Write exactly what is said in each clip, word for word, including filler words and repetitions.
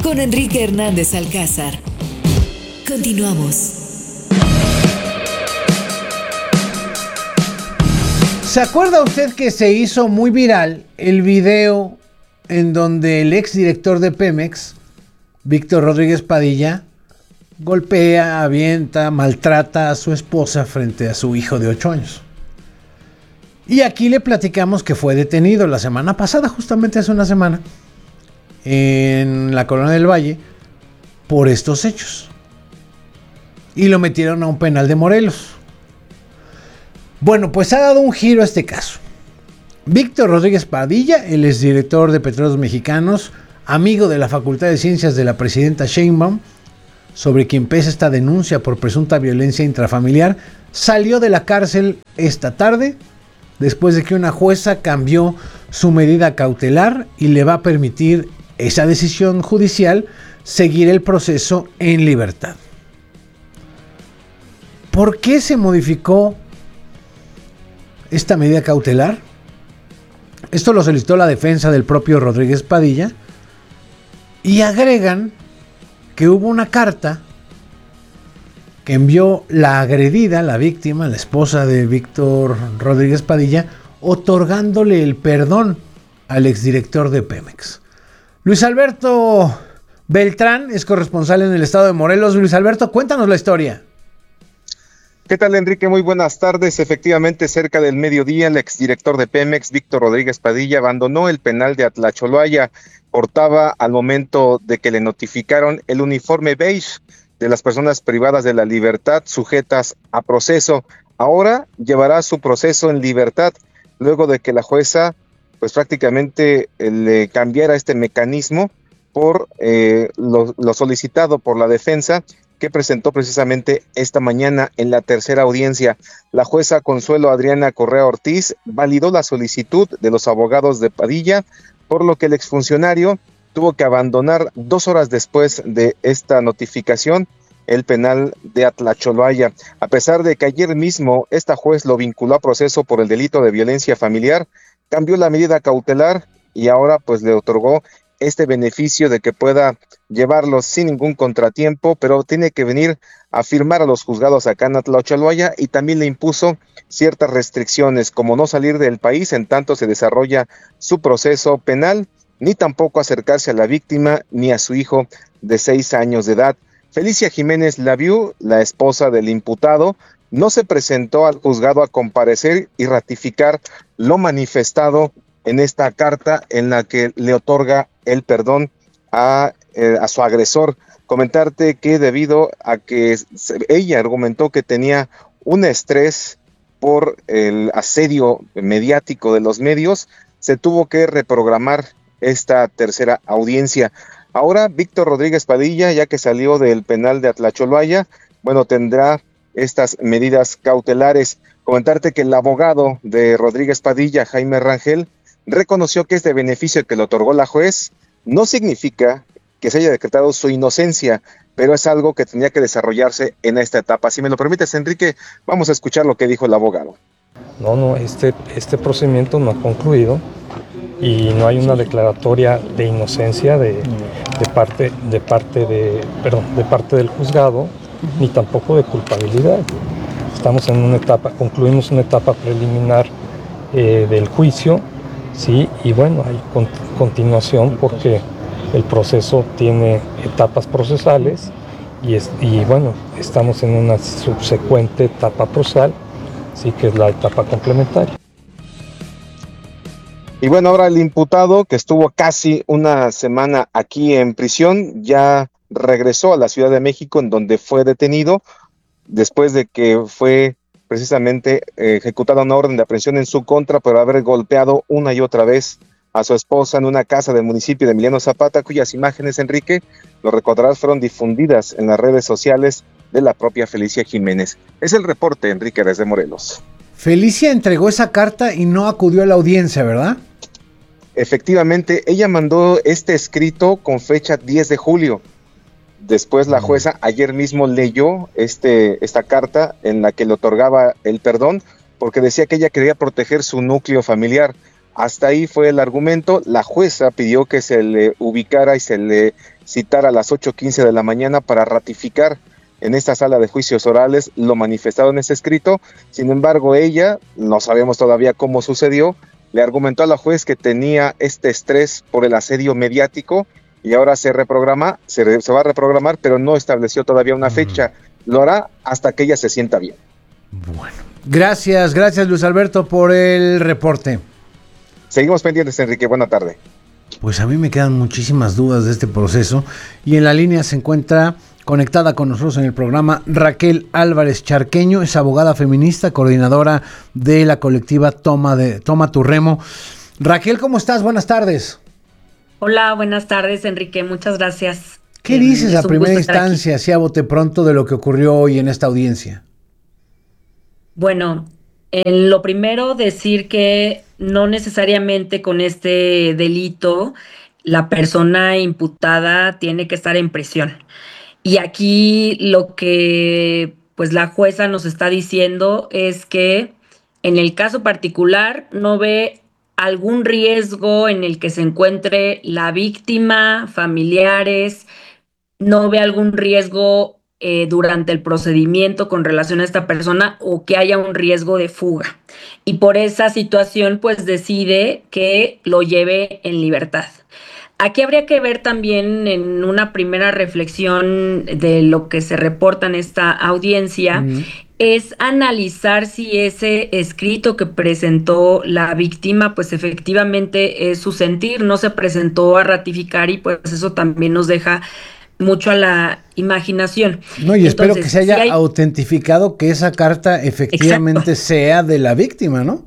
con Enrique Hernández Alcázar. Continuamos. ¿Se acuerda usted que se hizo muy viral el video en donde el exdirector de Pemex, Víctor Rodríguez Padilla, golpea, avienta, maltrata a su esposa frente a su hijo de ocho años? Y aquí le platicamos que fue detenido la semana pasada, justamente hace una semana, en la Colonia del Valle, por estos hechos. Y lo metieron a un penal de Morelos. Bueno, pues ha dado un giro a este caso. Víctor Rodríguez Padilla, el exdirector de Petróleos Mexicanos, amigo de la Facultad de Ciencias de la presidenta Sheinbaum, sobre quien pesa esta denuncia por presunta violencia intrafamiliar, salió de la cárcel esta tarde, después de que una jueza cambió su medida cautelar y le va a permitir esa decisión judicial seguir el proceso en libertad. ¿Por qué se modificó esta medida cautelar? Esto lo solicitó la defensa del propio Rodríguez Padilla y agregan que hubo una carta que envió la agredida, la víctima, la esposa de Víctor Rodríguez Padilla, otorgándole el perdón al exdirector de Pemex. Luis Alberto Beltrán es corresponsal en el estado de Morelos. Luis Alberto, cuéntanos la historia. ¿Qué tal, Enrique? Muy buenas tardes. Efectivamente, cerca del mediodía, el exdirector de Pemex, Víctor Rodríguez Padilla, abandonó el penal de Atlacholoaya. Portaba, al momento de que le notificaron, el uniforme beige de las personas privadas de la libertad sujetas a proceso. Ahora llevará su proceso en libertad, luego de que la jueza, pues prácticamente eh, le cambiara este mecanismo por eh, lo, lo solicitado por la defensa, que presentó precisamente esta mañana en la tercera audiencia. La jueza Consuelo Adriana Correa Ortiz validó la solicitud de los abogados de Padilla, por lo que el exfuncionario tuvo que abandonar dos horas después de esta notificación el penal de Atlacholoaya. A pesar de que ayer mismo esta juez lo vinculó a proceso por el delito de violencia familiar, cambió la medida cautelar y ahora pues le otorgó este beneficio de que pueda llevarlo sin ningún contratiempo, pero tiene que venir a firmar a los juzgados acá en Atlacholoaya, y también le impuso ciertas restricciones, como no salir del país en tanto se desarrolla su proceso penal, ni tampoco acercarse a la víctima ni a su hijo de seis años de edad. Felicia Jiménez Laviu, la esposa del imputado, no se presentó al juzgado a comparecer y ratificar lo manifestado en esta carta en la que le otorga el perdón a, eh, a su agresor. Comentarte que debido a que ella argumentó que tenía un estrés por el asedio mediático de los medios, se tuvo que reprogramar esta tercera audiencia. Ahora Víctor Rodríguez Padilla, ya que salió del penal de Atlacholoaya, bueno, tendrá estas medidas cautelares. Comentarte que el abogado de Rodríguez Padilla, Jaime Rangel, reconoció que este beneficio que le otorgó la juez no significa que se haya decretado su inocencia, pero es algo que tenía que desarrollarse en esta etapa. Si me lo permites, Enrique, vamos a escuchar lo que dijo el abogado. No, no, este, este procedimiento no ha concluido y no hay una declaratoria de inocencia de, de parte, de parte de, perdón, de parte del juzgado, ni tampoco de culpabilidad. Estamos en una etapa, concluimos una etapa preliminar eh, del juicio. Sí, y bueno, hay con, continuación porque el proceso tiene etapas procesales y, es, y bueno, estamos en una subsecuente etapa procesal, sí, que es la etapa complementaria. Y bueno, ahora el imputado, que estuvo casi una semana aquí en prisión, ya regresó a la Ciudad de México, en donde fue detenido después de que fue precisamente eh, ejecutada una orden de aprehensión en su contra por haber golpeado una y otra vez a su esposa en una casa del municipio de Emiliano Zapata, cuyas imágenes, Enrique, lo recordarás, fueron difundidas en las redes sociales de la propia Felicia Jiménez. Es el reporte, Enrique, desde Morelos. Felicia entregó esa carta y no acudió a la audiencia, ¿verdad? Efectivamente, ella mandó este escrito con fecha diez de julio. Después la jueza ayer mismo leyó este, esta carta en la que le otorgaba el perdón, porque decía que ella quería proteger su núcleo familiar. Hasta ahí fue el argumento. La jueza pidió que se le ubicara y se le citar a las ocho quince de la mañana para ratificar en esta sala de juicios orales lo manifestado en ese escrito. Sin embargo, ella, no sabemos todavía cómo sucedió, le argumentó a la juez que tenía este estrés por el asedio mediático y ahora se reprograma, se, re, se va a reprogramar, pero no estableció todavía una fecha. Lo hará hasta que ella se sienta bien. Bueno, gracias, gracias Luis Alberto por el reporte. Seguimos pendientes, Enrique, buena tarde. Pues a mí me quedan muchísimas dudas de este proceso y en la línea se encuentra conectada con nosotros en el programa Raquel Álvarez Charqueño, es abogada feminista, coordinadora de la colectiva Toma, de, Toma tu Remo. Raquel, ¿cómo estás? Buenas tardes. Hola, buenas tardes, Enrique, muchas gracias. ¿Qué eh, dices a primera instancia, así a bote pronto, de lo que ocurrió hoy en esta audiencia? Bueno, en lo primero decir que no necesariamente con este delito la persona imputada tiene que estar en prisión. Y aquí lo que pues la jueza nos está diciendo es que en el caso particular no ve algún riesgo en el que se encuentre la víctima, familiares, no ve algún riesgo eh, durante el procedimiento con relación a esta persona o que haya un riesgo de fuga. Y por esa situación pues decide que lo lleve en libertad. Aquí habría que ver también en una primera reflexión de lo que se reporta en esta audiencia, uh-huh. es analizar si ese escrito que presentó la víctima, pues efectivamente es su sentir, no se presentó a ratificar y pues eso también nos deja mucho a la imaginación. No, y Entonces, espero que se haya si hay... autentificado que esa carta efectivamente Exacto. sea de la víctima, ¿no?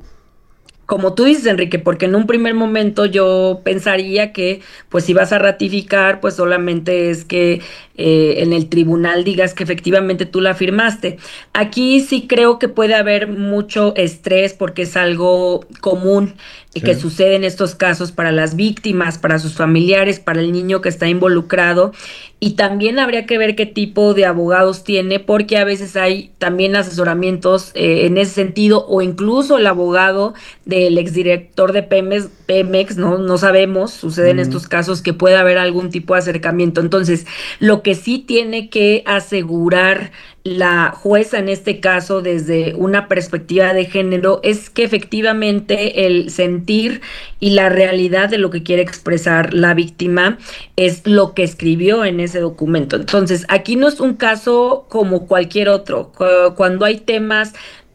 Como tú dices, Enrique, porque en un primer momento yo pensaría que, pues si vas a ratificar, pues solamente es que eh, en el tribunal digas que efectivamente tú la firmaste. Aquí sí creo que puede haber mucho estrés porque es algo común sí. que sucede en estos casos para las víctimas, para sus familiares, para el niño que está involucrado. Y también habría que ver qué tipo de abogados tiene, porque a veces hay también asesoramientos eh, en ese sentido, o incluso el abogado del exdirector de Pemex, Pemex no, no sabemos, sucede mm. en estos casos que puede haber algún tipo de acercamiento. Entonces, lo que sí tiene que asegurar la jueza en este caso desde una perspectiva de género es que efectivamente el sentir y la realidad de lo que quiere expresar la víctima es lo que escribió en ese documento. Entonces, aquí no es un caso como cualquier otro. Cuando hay temas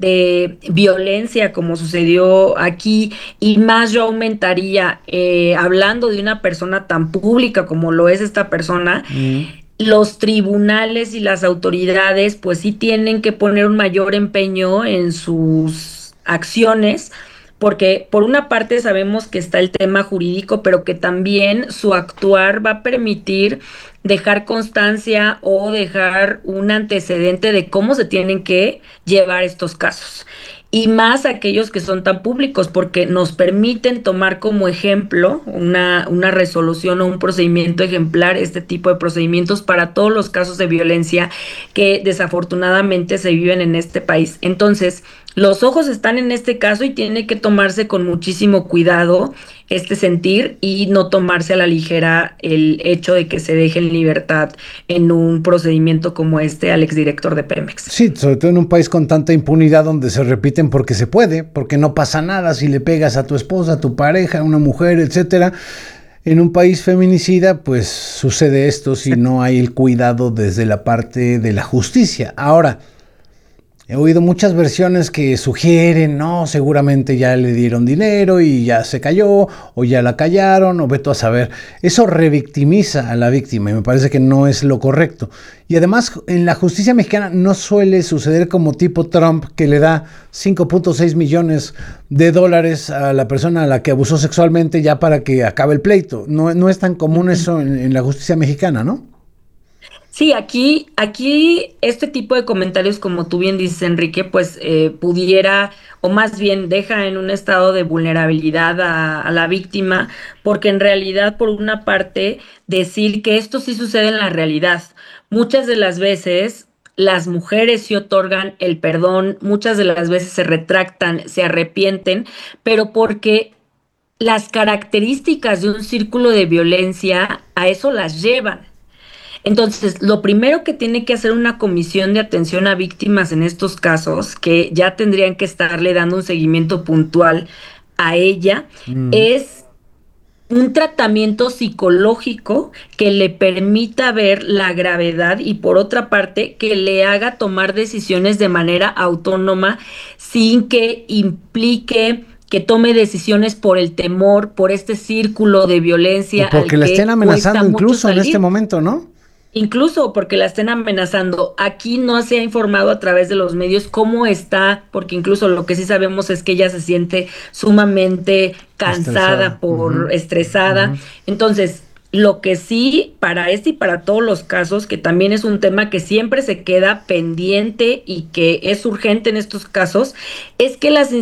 de violencia como sucedió aquí, y más yo aumentaría eh, hablando de una persona tan pública como lo es esta persona, mm. los tribunales y las autoridades pues sí tienen que poner un mayor empeño en sus acciones, porque por una parte sabemos que está el tema jurídico, pero que también su actuar va a permitir dejar constancia o dejar un antecedente de cómo se tienen que llevar estos casos. Y más aquellos que son tan públicos, porque nos permiten tomar como ejemplo una, una resolución o un procedimiento ejemplar, este tipo de procedimientos para todos los casos de violencia que desafortunadamente se viven en este país. Entonces, los ojos están en este caso y tiene que tomarse con muchísimo cuidado este sentir y no tomarse a la ligera el hecho de que se deje en libertad en un procedimiento como este al exdirector de Pemex. Sí, sobre todo en un país con tanta impunidad donde se repiten porque se puede, porque no pasa nada si le pegas a tu esposa, a tu pareja, a una mujer, etcétera. En un país feminicida, pues sucede esto si no hay el cuidado desde la parte de la justicia. Ahora, he oído muchas versiones que sugieren, no, seguramente ya le dieron dinero y ya se cayó, o ya la callaron, o veto a saber. Eso revictimiza a la víctima y me parece que no es lo correcto. Y además, en la justicia mexicana no suele suceder como tipo Trump, que le da cinco punto seis millones de dólares a la persona a la que abusó sexualmente ya para que acabe el pleito. No, no es tan común eso en, en la justicia mexicana, ¿no? Sí, aquí, aquí este tipo de comentarios, como tú bien dices, Enrique, pues eh, pudiera, o más bien deja en un estado de vulnerabilidad a, a la víctima, porque en realidad, por una parte, decir que esto sí sucede en la realidad. Muchas de las veces las mujeres sí otorgan el perdón, muchas de las veces se retractan, se arrepienten, pero porque las características de un círculo de violencia a eso las llevan. Entonces, lo primero que tiene que hacer una comisión de atención a víctimas en estos casos, que ya tendrían que estarle dando un seguimiento puntual a ella, mm. es un tratamiento psicológico que le permita ver la gravedad y, por otra parte, que le haga tomar decisiones de manera autónoma sin que implique que tome decisiones por el temor, por este círculo de violencia. O porque la estén amenazando incluso en este momento, ¿no? Incluso porque la estén amenazando. Aquí no se ha informado a través de los medios cómo está, porque incluso lo que sí sabemos es que ella se siente sumamente cansada, estresada. por uh-huh. estresada. Uh-huh. Entonces, lo que sí, para este y para todos los casos, que también es un tema que siempre se queda pendiente y que es urgente en estos casos, es que las